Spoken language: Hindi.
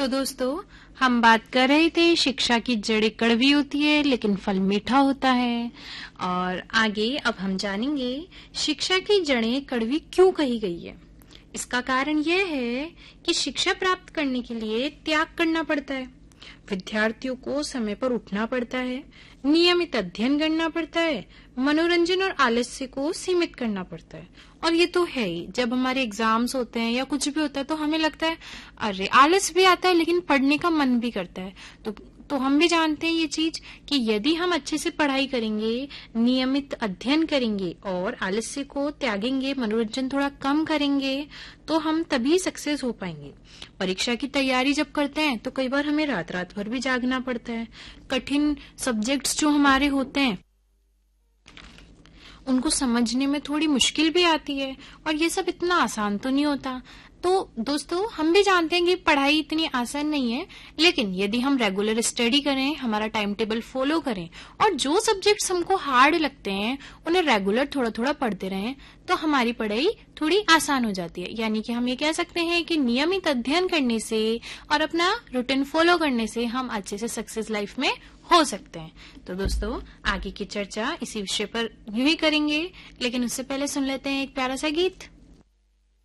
तो दोस्तों, हम बात कर रहे थे शिक्षा की जड़ें कड़वी होती है लेकिन फल मीठा होता है। और आगे अब हम जानेंगे शिक्षा की जड़ें कड़वी क्यों कही गई है। इसका कारण यह है कि शिक्षा प्राप्त करने के लिए त्याग करना पड़ता है, विद्यार्थियों को समय पर उठना पड़ता है, नियमित अध्ययन करना पड़ता है, मनोरंजन और आलस्य को सीमित करना पड़ता है। और ये तो है ही, जब हमारे एग्जाम्स होते हैं या कुछ भी होता है तो हमें लगता है अरे आलस भी आता है लेकिन पढ़ने का मन भी करता है। तो हम भी जानते हैं ये चीज कि यदि हम अच्छे से पढ़ाई करेंगे, नियमित अध्ययन करेंगे और आलस्य को त्यागेंगे, मनोरंजन थोड़ा कम करेंगे तो हम तभी सक्सेस हो पाएंगे। परीक्षा की तैयारी जब करते हैं तो कई बार हमें रात रात भर भी जागना पड़ता है। कठिन सब्जेक्ट्स जो हमारे होते हैं उनको समझने में थोड़ी मुश्किल भी आती है और ये सब इतना आसान तो नहीं होता। तो दोस्तों, हम भी जानते हैं कि पढ़ाई इतनी आसान नहीं है, लेकिन यदि हम रेगुलर स्टडी करें, हमारा टाइम टेबल फॉलो करें और जो सब्जेक्ट्स हमको हार्ड लगते हैं उन्हें रेगुलर थोड़ा थोड़ा पढ़ते रहें तो हमारी पढ़ाई थोड़ी आसान हो जाती है। यानी कि हम ये कह सकते हैं कि नियमित अध्ययन करने से और अपना रूटीन फॉलो करने से हम अच्छे से सक्सेस लाइफ में हो सकते हैं। तो दोस्तों, आगे की चर्चा इसी विषय पर यूं ही करेंगे, लेकिन उससे पहले सुन लेते हैं एक प्यारा सा गीत।